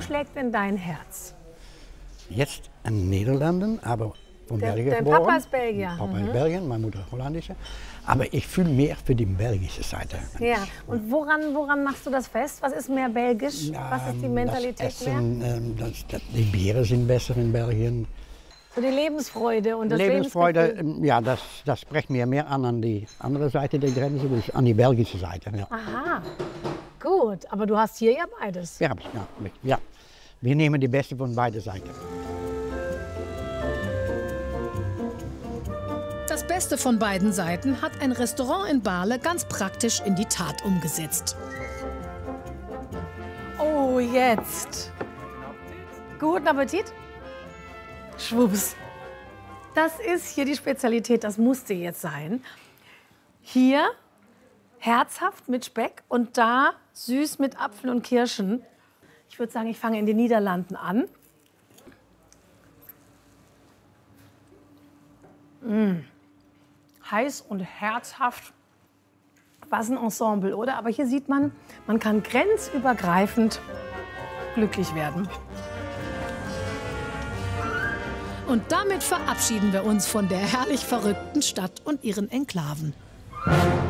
schlägt denn dein Herz? Jetzt in Niederlanden, aber von Belgien Dein geboren. Papa ist Belgier. Papa ist Belgien, meine Mutter Holländische. Aber ich fühle mehr für die belgische Seite. Ja, und woran machst du das fest? Was ist mehr belgisch? Was ist die Mentalität das mehr? Essen, die Bieren sind besser in Belgien. So die Lebensfreude und das Lebensfreude, Lebensgefühl. ja, das spricht mir mehr an die andere Seite der Grenze, dus an die belgische Seite. Ja. Aha, gut. Aber du hast hier ja beides. Ja. Wir nehmen die Beste von beiden Seiten. Das Beste von beiden Seiten hat ein Restaurant in Baarle ganz praktisch in die Tat umgesetzt. Oh, jetzt. Guten Appetit. Schwupps. Das ist hier die Spezialität, das musste jetzt sein. Hier herzhaft mit Speck und da süß mit Apfel und Kirschen. Ich würde sagen, ich fange in den Niederlanden an. Heiß und herzhaft. Was ein Ensemble, oder? Aber hier sieht man, man kann grenzübergreifend glücklich werden. Und damit verabschieden wir uns von der herrlich verrückten Stadt und ihren Enklaven.